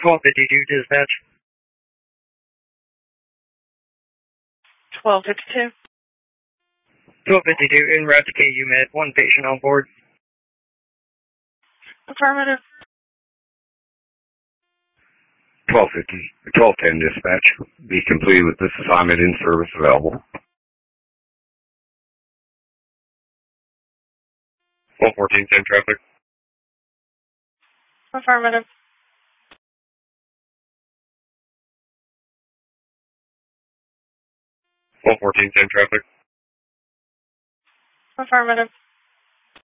1252 dispatch. 1252. 1252 en route to KU Med. One patient on board. Affirmative. 1210 dispatch. Be completed with this assignment in service available. 1214, same traffic. Affirmative. 1214, same traffic. Affirmative.